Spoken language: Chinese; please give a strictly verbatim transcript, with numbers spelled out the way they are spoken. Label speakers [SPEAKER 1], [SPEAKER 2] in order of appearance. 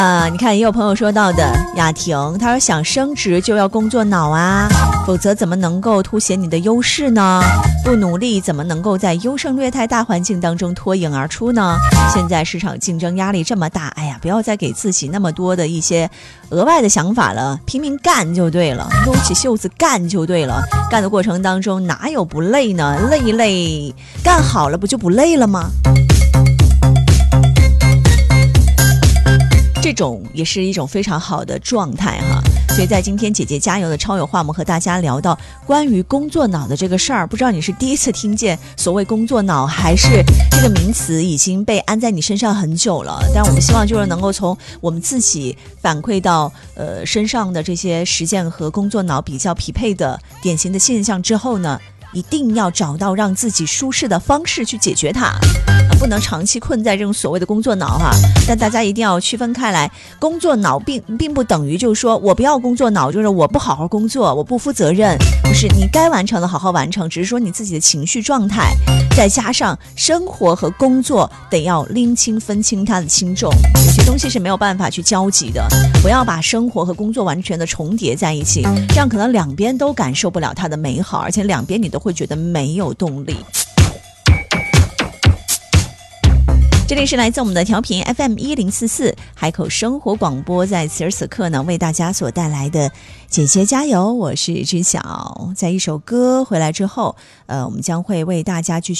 [SPEAKER 1] 啊、呃，你看也有朋友说到的雅婷，他说想升职就要工作脑啊，否则怎么能够凸显你的优势呢？不努力怎么能够在优胜劣汰大环境当中脱颖而出呢？现在市场竞争压力这么大，哎呀，不要再给自己那么多的一些额外的想法了，拼命干就对了，撸起袖子干就对了。干的过程当中哪有不累呢？累一累，干好了不就不累了吗？这种也是一种非常好的状态哈，所以在今天姐姐加油的超有话，我们和大家聊到关于工作脑的这个事儿，不知道你是第一次听见所谓工作脑，还是这个名词已经被安在你身上很久了。但我们希望就是能够从我们自己反馈到呃身上的这些实践和工作脑比较匹配的典型的现象之后呢，一定要找到让自己舒适的方式去解决它，不能长期困在这种所谓的工作脑哈。但大家一定要区分开来，工作脑并并不等于就是说我不要工作脑，就是我不好好工作，我不负责任，不是，你该完成的好好完成，只是说你自己的情绪状态，再加上生活和工作得要拎清分清它的轻重，有些东西是没有办法去交集的，不要把生活和工作完全的重叠在一起，这样可能两边都感受不了它的美好，而且两边你都会觉得没有动力。这里是来自我们的调频 F M 一零四四海口生活广播，在此时此刻呢为大家所带来的姐姐加油，我是知晓。在一首歌回来之后，呃，我们将会为大家继续